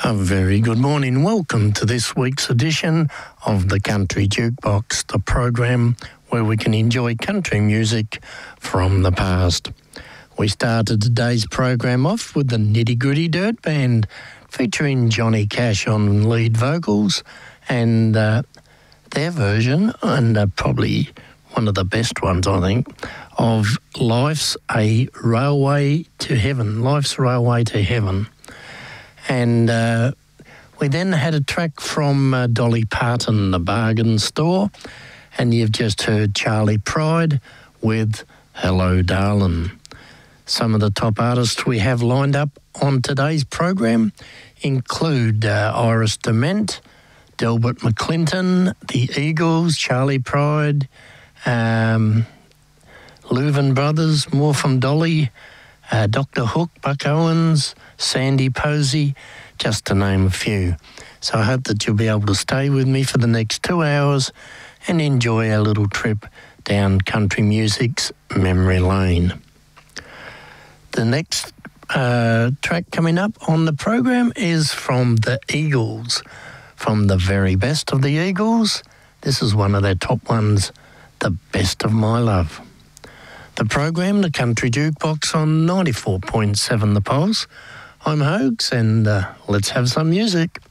A very good morning. Welcome to this week's edition of the Country Jukebox, the program where we can enjoy country music from the past. We started today's program off with the Nitty Gritty Dirt Band, featuring Johnny Cash on lead vocals, and their version, and probably one of the best ones, I think, of Life's a Railway to Heaven, Life's Railway to Heaven. And we then had a track from Dolly Parton, The Bargain Store, and you've just heard Charlie Pride with Hello Darlin'. Some of the top artists we have lined up on today's program include Iris DeMent, Delbert McClinton, The Eagles, Charlie Pride, Louvin Brothers, more from Dolly, Dr. Hook, Buck Owens, Sandy Posey, just to name a few. So I hope that you'll be able to stay with me for the next 2 hours and enjoy our little trip down country music's memory lane. The next track coming up on the program is from the Eagles, from the very best of the Eagles. This is one of their top ones, The Best of My Love. The program, the Country Jukebox on 94.7 The Pulse. I'm Hoax, and let's have some music.